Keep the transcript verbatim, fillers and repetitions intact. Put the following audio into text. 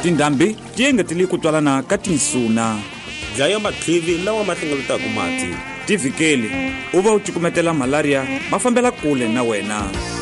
tindhambi ti engetele ku twalana ka tinsuna. Dlaya matlhivi lawa ma hlengeletaka mati. Tivikeli u va u cukumetela malaria ma fambela kule na wena.